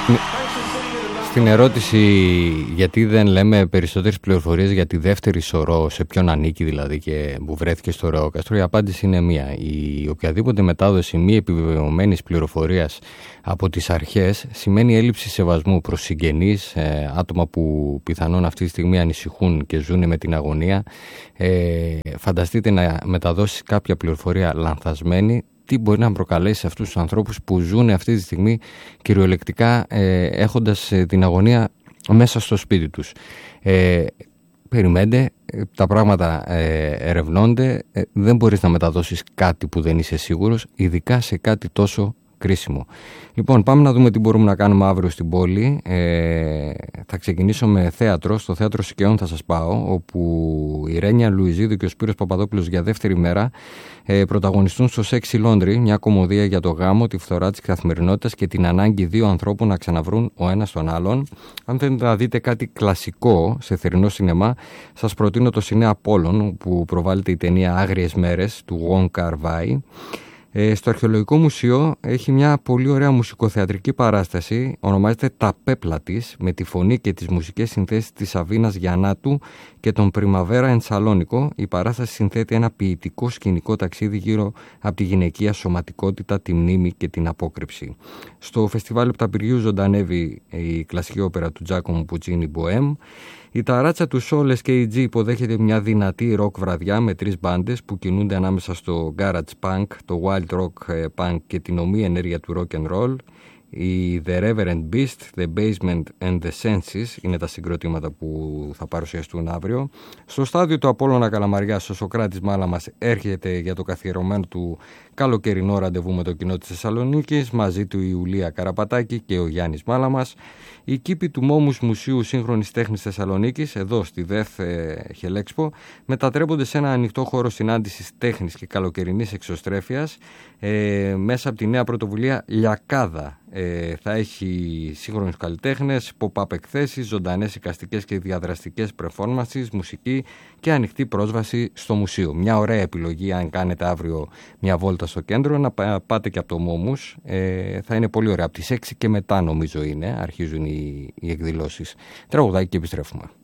Στην ερώτηση γιατί δεν λέμε περισσότερες πληροφορίες για τη δεύτερη σωρό, σε ποιον ανήκει δηλαδή και που βρέθηκε στο Ρεόκαστρο, η απάντηση είναι μία. Η οποιαδήποτε μετάδοση μη επιβεβαιωμένης πληροφορίας από τις αρχές σημαίνει έλλειψη σεβασμού προς συγγενείς, άτομα που πιθανόν αυτή τη στιγμή ανησυχούν και ζουν με την αγωνία. Φανταστείτε να μεταδώσεις κάποια πληροφορία λανθασμένη, τι μπορεί να προκαλέσει σε αυτούς τους ανθρώπους που ζουν αυτή τη στιγμή κυριολεκτικά έχοντας την αγωνία μέσα στο σπίτι τους. Περιμένετε, τα πράγματα ερευνώνται, δεν μπορείς να μεταδώσεις κάτι που δεν είσαι σίγουρος, ειδικά σε κάτι τόσο κρίσιμο. Λοιπόν, πάμε να δούμε τι μπορούμε να κάνουμε αύριο στην πόλη. Θα ξεκινήσω με θέατρο. Στο Θέατρο Σικαιών θα σας πάω, όπου η Ρένια Λουιζίδου και ο Σπύρος Παπαδόπουλος για δεύτερη μέρα πρωταγωνιστούν στο Sexy Laundry, μια κομμωδία για το γάμο, τη φθορά της καθημερινότητας και την ανάγκη δύο ανθρώπων να ξαναβρούν ο ένας τον άλλον. Αν θέλετε να δείτε κάτι κλασικό σε θερινό σινεμά, σας προτείνω το Σινέ Απόλλων, που προβάλλεται η ταινία Άγριες Μέρες του Wong Kar-wai. Στο Αρχαιολογικό Μουσείο έχει μια πολύ ωραία μουσικοθεατρική παράσταση, ονομάζεται «Τα πέπλα της», με τη φωνή και τις μουσικές συνθέσεις της Σαβίνας Γιαννάτου και τον Πριμαβέρα εν Σαλόνικο. Η παράσταση συνθέτει ένα ποιητικό σκηνικό ταξίδι γύρω από τη γυναικεία σωματικότητα, τη μνήμη και την απόκρυψη. Στο Φεστιβάλ Επταπηριού ζωντανεύει η κλασική όπερα του Τζάκομου Πουτσίνι «Μποέμ». Η ταράτσα του Σόλες και η G υποδέχεται μια δυνατή ροκ βραδιά με τρεις μπάντες που κινούνται ανάμεσα στο garage punk, το wild rock punk και την ομή ενέργεια του rock and roll. Η The Reverend Beast, The Basement and The Senses είναι τα συγκροτήματα που θα παρουσιαστούν αύριο. Στο στάδιο του Απόλλωνα Καλαμαριάς, ο Σωκράτης Μάλαμας έρχεται για το καθιερωμένο του καλοκαιρινό ραντεβού με το κοινό της Θεσσαλονίκης, μαζί του η Ιουλία Καραπατάκη και ο Γιάννης Μάλαμας. Οι κήποι του Μόμους Μουσείου Σύγχρονης Τέχνης Θεσσαλονίκης, εδώ στη ΔΕΘ Χελέξπο, μετατρέπονται σε ένα ανοιχτό χώρο συνάντησης τέχνης και καλοκαιρινής εξωστρέφειας μέσα από τη νέα πρωτοβουλία Λιακάδα. Θα έχει σύγχρονους καλλιτέχνες, pop-up εκθέσεις, ζωντανές εικαστικές και διαδραστικές performances, μουσική και ανοιχτή πρόσβαση στο μουσείο. Μια ωραία επιλογή αν κάνετε αύριο μια βόλτα στο κέντρο, να πάτε και από το Μόμους. Θα είναι πολύ ωραία. Από τις 6 και μετά νομίζω αρχίζουν οι εκδηλώσεις. Τραγουδάκι και επιστρέφουμε.